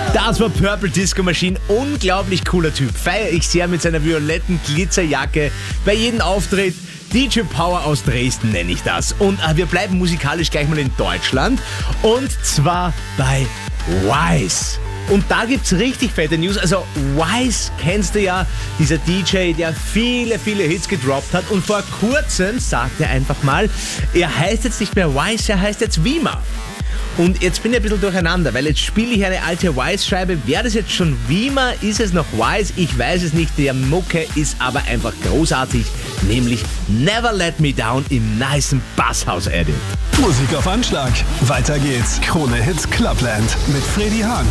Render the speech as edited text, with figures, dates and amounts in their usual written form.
Das war Purple Disco Machine. Unglaublich cooler Typ. Feiere ich sehr mit seiner violetten Glitzerjacke. Bei jedem Auftritt DJ Power aus Dresden nenne ich das. Und wir bleiben musikalisch gleich mal in Deutschland. Und zwar bei Wise. Und da gibt's richtig fette News. Also Wise kennst du ja, dieser DJ, der viele, viele Hits gedroppt hat. Und vor kurzem sagt er einfach mal, er heißt jetzt nicht mehr Wise, er heißt jetzt Wima. Und jetzt bin ich ein bisschen durcheinander, weil jetzt spiele ich eine alte Wise-Scheibe. Wäre das jetzt schon Wima? Ist es noch Wise? Ich weiß es nicht. Der Mucke ist aber einfach großartig. Nämlich Never Let Me Down im nicen Basshouse-Edit. Musik auf Anschlag. Weiter geht's. Krone Hits Clubland mit Freddy Hahn.